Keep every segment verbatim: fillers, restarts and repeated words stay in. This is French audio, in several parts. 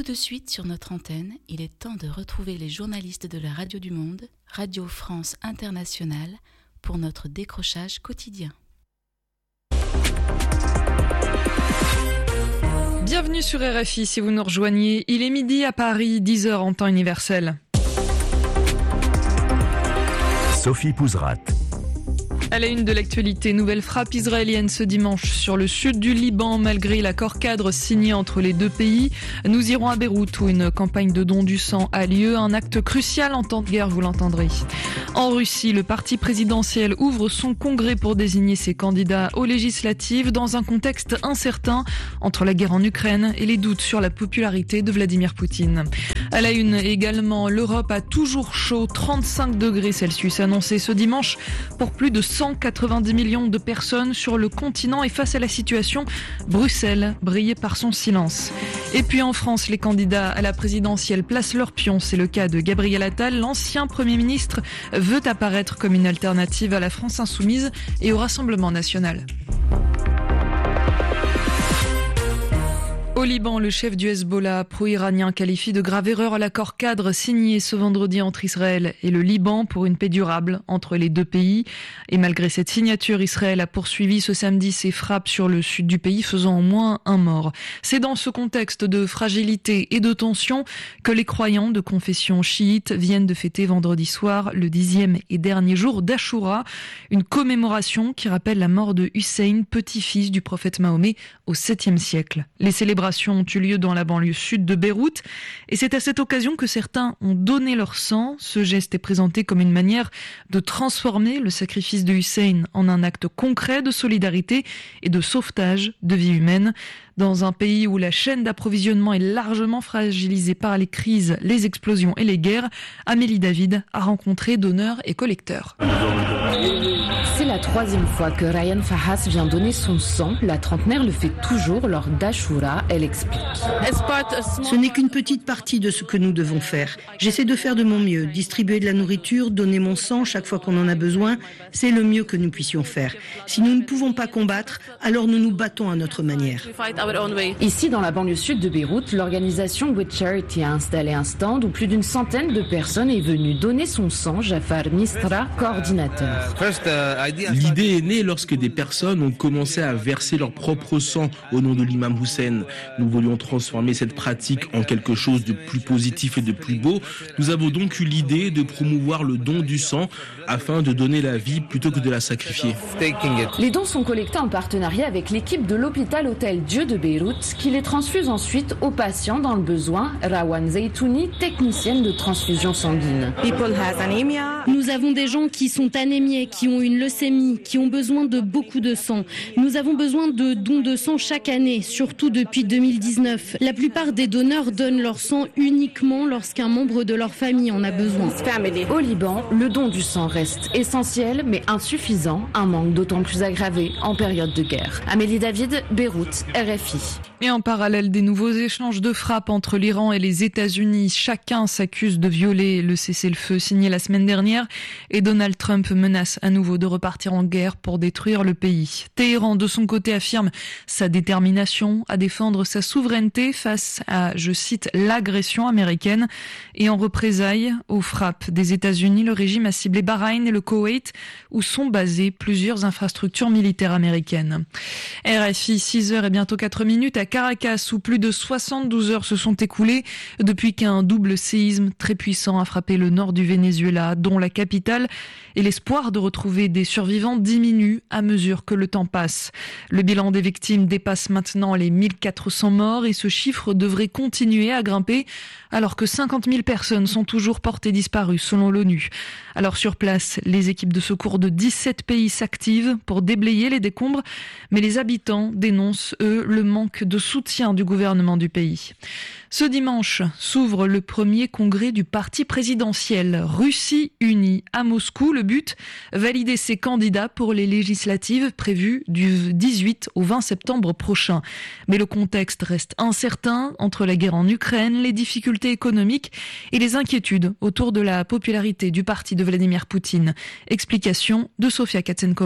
tout de suite sur notre antenne, il est temps de retrouver les journalistes de la Radio du Monde, Radio France Internationale, pour notre décrochage quotidien. Bienvenue sur R F I si vous nous rejoignez. Il est midi à Paris, dix heures en temps universel. Sophie Pouzrat. À la une de l'actualité, nouvelle frappe israélienne ce dimanche sur le sud du Liban malgré l'accord cadre signé entre les deux pays. Nous irons à Beyrouth où une campagne de don du sang a lieu, un acte crucial en temps de guerre, vous l'entendrez. En Russie, le parti présidentiel ouvre son congrès pour désigner ses candidats aux législatives dans un contexte incertain entre la guerre en Ukraine et les doutes sur la popularité de Vladimir Poutine. À la une également, l'Europe a toujours chaud, trente-cinq degrés Celsius annoncé ce dimanche pour plus de cent quatre-vingt-dix millions de personnes sur le continent et face à la situation, Bruxelles brillait par son silence. Et puis en France, les candidats à la présidentielle placent leur pion. C'est le cas de Gabriel Attal. L'ancien Premier ministre veut apparaître comme une alternative à la France insoumise et au Rassemblement national. Au Liban, le chef du Hezbollah pro-iranien qualifie de grave erreur l'accord cadre signé ce vendredi entre Israël et le Liban pour une paix durable entre les deux pays. Et malgré cette signature, Israël a poursuivi ce samedi ses frappes sur le sud du pays, faisant au moins un mort. C'est dans ce contexte de fragilité et de tension que les croyants de confession chiite viennent de fêter vendredi soir le dixième et dernier jour d'Achoura, une commémoration qui rappelle la mort de Hussein, petit-fils du prophète Mahomet au septième siècle. Les célébrations ont eu lieu dans la banlieue sud de Beyrouth et c'est à cette occasion que certains ont donné leur sang. Ce geste est présenté comme une manière de transformer le sacrifice de Hussein en un acte concret de solidarité et de sauvetage de vies humaines. Dans un pays où la chaîne d'approvisionnement est largement fragilisée par les crises, les explosions et les guerres, Amélie David a rencontré donneurs et collecteurs. C'est la troisième fois que Ryan Fahas vient donner son sang. La trentenaire le fait toujours lors d'Achoura. Elle explique. Ce n'est qu'une petite partie de ce que nous devons faire. J'essaie de faire de mon mieux. Distribuer de la nourriture, donner mon sang chaque fois qu'on en a besoin, c'est le mieux que nous puissions faire. Si nous ne pouvons pas combattre, alors nous nous battons à notre manière. Ici, dans la banlieue sud de Beyrouth, l'organisation With Charity a installé un stand où plus d'une centaine de personnes est venue donner son sang. Jafar Mistra, coordinateur. L'idée est née lorsque des personnes ont commencé à verser leur propre sang au nom de l'imam Hussein. Nous voulions transformer cette pratique en quelque chose de plus positif et de plus beau. Nous avons donc eu l'idée de promouvoir le don du sang afin de donner la vie plutôt que de la sacrifier. Les dons sont collectés en partenariat avec l'équipe de l'hôpital Hôtel Dieu de Beyrouth qui les transfuse ensuite aux patients dans le besoin. Rawan Zeytouni, technicienne de transfusion sanguine. Nous avons des gens qui sont anémiés, qui ont une leucémie, qui ont besoin de beaucoup de sang. Nous avons besoin de dons de sang chaque année, surtout depuis deux mille dix-neuf. La plupart des donneurs donnent leur sang uniquement lorsqu'un membre de leur famille en a besoin. Au Liban, le don du sang reste essentiel mais insuffisant, un manque d'autant plus aggravé en période de guerre. Amélie David, Beyrouth, R F I. Et en parallèle des nouveaux échanges de frappes entre l'Iran et les États-Unis, chacun s'accuse de violer le cessez-le-feu signé la semaine dernière et Donald Trump menace à nouveau de repartir en guerre pour détruire le pays. Téhéran, de son côté, affirme sa détermination à défendre sa souveraineté face à, je cite, l'agression américaine. Et en représailles aux frappes des États-Unis, le régime a ciblé Bahreïn et le Koweït où sont basées plusieurs infrastructures militaires américaines. R F I, six heures et bientôt quatre minutes à Caracas où plus de soixante-douze heures se sont écoulées depuis qu'un double séisme très puissant a frappé le nord du Venezuela, dont la capitale, et l'espoir de retrouver des survivants diminue à mesure que le temps passe. Le bilan des victimes dépasse maintenant les mille quatre cents morts et ce chiffre devrait continuer à grimper alors que cinquante mille personnes sont toujours portées disparues selon l'ONU. Alors sur place, les équipes de secours de dix-sept pays s'activent pour déblayer les décombres, mais les habitants dénoncent, eux, le manque de soutien du gouvernement du pays. Ce dimanche s'ouvre le premier congrès du parti présidentiel Russie Unie à Moscou. Le but, valider ses candidats pour les législatives prévues du dix-huit au vingt septembre prochain. Mais le contexte reste incertain entre la guerre en Ukraine, les difficultés économiques et les inquiétudes autour de la popularité du parti de Vladimir Poutine. Explication de Sofia Katsenkova.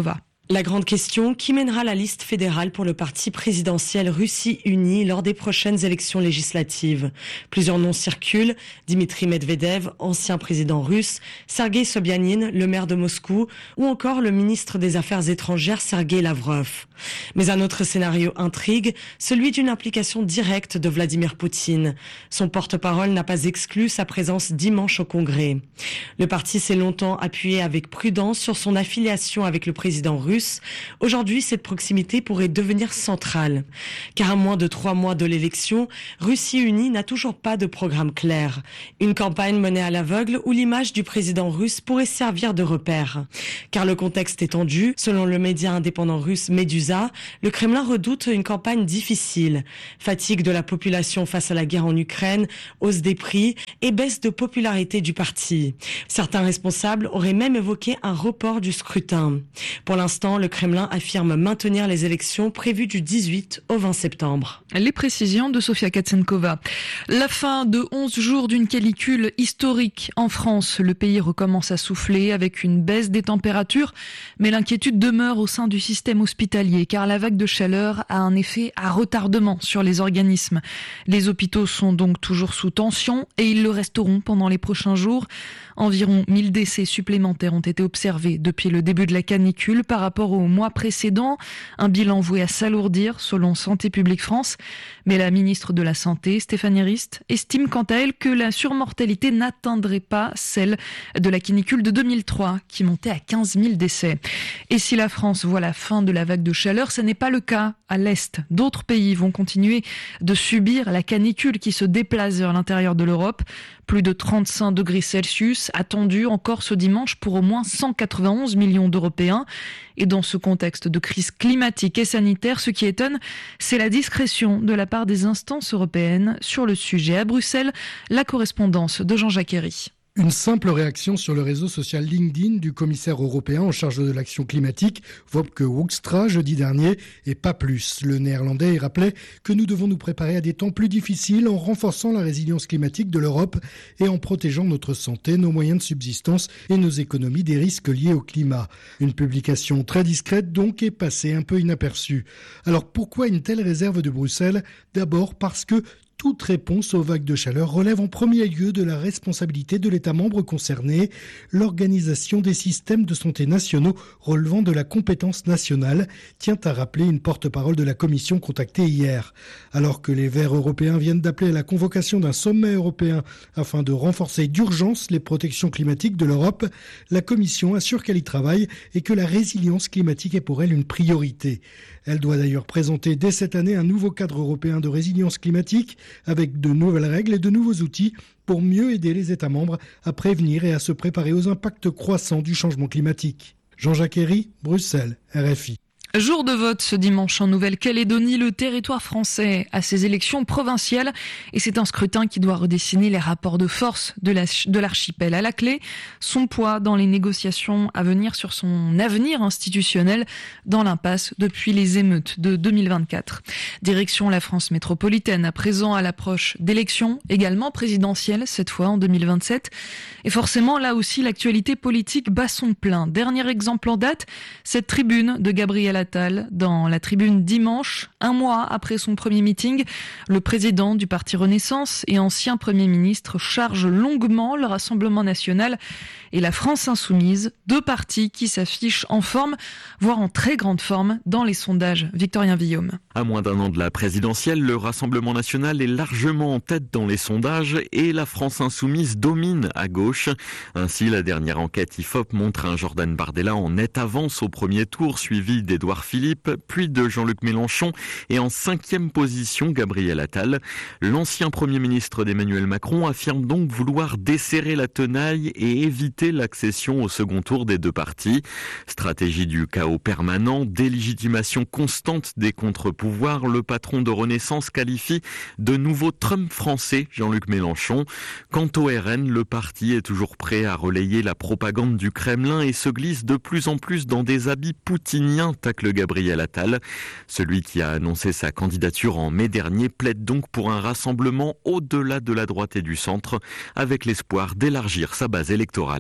La grande question, qui mènera la liste fédérale pour le parti présidentiel Russie Unie lors des prochaines élections législatives? Plusieurs noms circulent, Dimitri Medvedev, ancien président russe, Sergei Sobyanin, le maire de Moscou, ou encore le ministre des Affaires étrangères Sergei Lavrov. Mais un autre scénario intrigue, celui d'une implication directe de Vladimir Poutine. Son porte-parole n'a pas exclu sa présence dimanche au Congrès. Le parti s'est longtemps appuyé avec prudence sur son affiliation avec le président russe. Aujourd'hui, cette proximité pourrait devenir centrale. Car à moins de trois mois de l'élection, Russie Unie n'a toujours pas de programme clair. Une campagne menée à l'aveugle où l'image du président russe pourrait servir de repère. Car le contexte est tendu. Selon le média indépendant russe Medusa, le Kremlin redoute une campagne difficile. Fatigue de la population face à la guerre en Ukraine, hausse des prix et baisse de popularité du parti. Certains responsables auraient même évoqué un report du scrutin. Pour l'instant, le Kremlin affirme maintenir les élections prévues du dix-huit au vingt septembre. Les précisions de Sofia Katsenkova. La fin de onze jours d'une canicule historique en France. Le pays recommence à souffler avec une baisse des températures, mais l'inquiétude demeure au sein du système hospitalier car la vague de chaleur a un effet à retardement sur les organismes. Les hôpitaux sont donc toujours sous tension et ils le resteront pendant les prochains jours. Environ mille décès supplémentaires ont été observés depuis le début de la canicule par rapport au mois précédent. Un bilan voué à s'alourdir selon Santé publique France. Mais la ministre de la Santé, Stéphanie Rist, estime quant à elle que la surmortalité n'atteindrait pas celle de la canicule de deux mille trois qui montait à quinze mille décès. Et si la France voit la fin de la vague de chaleur, ce n'est pas le cas à l'Est. D'autres pays vont continuer de subir la canicule qui se déplace vers l'intérieur de l'Europe. Plus de trente-cinq degrés Celsius attendus encore ce dimanche pour au moins cent quatre-vingt-onze millions d'Européens. Et dans ce contexte de crise climatique et sanitaire, ce qui étonne, c'est la discrétion de la part des instances européennes sur le sujet. À Bruxelles, la correspondance de Jean-Jacques Herry. Une simple réaction sur le réseau social LinkedIn du commissaire européen en charge de l'action climatique, Wopke Hoekstra, jeudi dernier, et pas plus. Le néerlandais y rappelait que nous devons nous préparer à des temps plus difficiles en renforçant la résilience climatique de l'Europe et en protégeant notre santé, nos moyens de subsistance et nos économies des risques liés au climat. Une publication très discrète donc est passée un peu inaperçue. Alors pourquoi une telle réserve de Bruxelles ? D'abord parce que toute réponse aux vagues de chaleur relève en premier lieu de la responsabilité de l'État membre concerné, l'organisation des systèmes de santé nationaux relevant de la compétence nationale, tient à rappeler une porte-parole de la Commission contactée hier. Alors que les Verts européens viennent d'appeler à la convocation d'un sommet européen afin de renforcer d'urgence les protections climatiques de l'Europe, la Commission assure qu'elle y travaille et que la résilience climatique est pour elle une priorité. Elle doit d'ailleurs présenter dès cette année un nouveau cadre européen de résilience climatique avec de nouvelles règles et de nouveaux outils pour mieux aider les États membres à prévenir et à se préparer aux impacts croissants du changement climatique. Jean-Jacques Herry, Bruxelles, R F I. Jour de vote ce dimanche en Nouvelle-Calédonie, le territoire français a ses élections provinciales et c'est un scrutin qui doit redessiner les rapports de force de, la, de l'archipel. À la clé, son poids dans les négociations à venir sur son avenir institutionnel dans l'impasse depuis les émeutes de deux mille vingt-quatre. Direction la France métropolitaine, à présent à l'approche d'élections, également présidentielles, cette fois en deux mille vingt-sept. Et forcément, là aussi, l'actualité politique bat son plein. Dernier exemple en date, cette tribune de Gabriel Attal dans la tribune dimanche, un mois après son premier meeting. Le président du parti Renaissance et ancien Premier ministre charge longuement le Rassemblement national et la France insoumise, deux partis qui s'affichent en forme, voire en très grande forme dans les sondages. Victorien Villaume. À moins d'un an de la présidentielle, le Rassemblement national est largement en tête dans les sondages et la France insoumise domine à gauche. Ainsi, la dernière enquête I F O P montre un Jordan Bardella en nette avance au premier tour, suivi d'Édouard Philippe, puis de Jean-Luc Mélenchon et en cinquième position Gabriel Attal. L'ancien Premier ministre d'Emmanuel Macron affirme donc vouloir desserrer la tenaille et éviter l'accession au second tour des deux partis. Stratégie du chaos permanent, délégitimation constante des contre-pouvoirs, le patron de Renaissance qualifie de nouveau Trump français Jean-Luc Mélenchon. Quant au R N, le parti est toujours prêt à relayer la propagande du Kremlin et se glisse de plus en plus dans des habits poutiniens, tacle Gabriel Attal. Celui qui a annoncé sa candidature en mai dernier plaide donc pour un rassemblement au-delà de la droite et du centre, avec l'espoir d'élargir sa base électorale.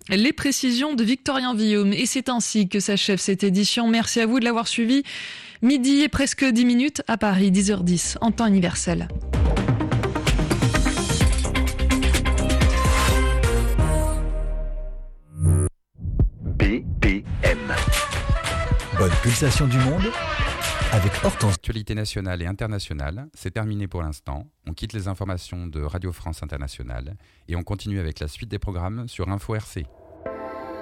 Les précisions de Victorien Villaume. Et c'est ainsi que s'achève cette édition. Merci à vous de l'avoir suivi. Midi et presque dix minutes à Paris, dix heures dix en temps universel. B P M. Bonne pulsation du monde avec Hortense. Actualité nationale et internationale, c'est terminé pour l'instant. On quitte les informations de Radio France Internationale et on continue avec la suite des programmes sur Info R C.